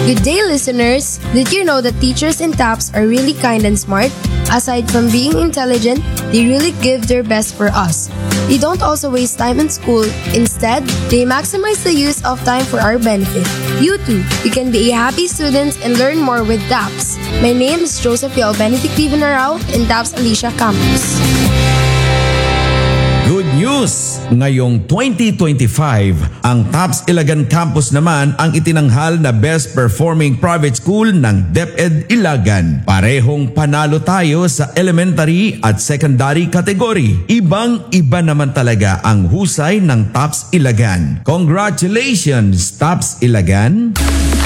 Good day, listeners! Did you know that teachers in TAPS are really kind and smart? Aside from being intelligent, they really give their best for us. They don't also waste time in school. Instead, they maximize the use of time for our benefit. You too, you can be a happy student and learn more with TAPS. My name is Josephine Benedict Vivanarao in TAPS Alicia Campus. Good news! Ngayong 2025, ang TAPS Ilagan Campus naman ang itinanghal na Best Performing Private School ng DepEd Ilagan. Parehong panalo tayo sa elementary at secondary category. Ibang-iba naman talaga ang husay ng TAPS Ilagan. Congratulations, TAPS Ilagan!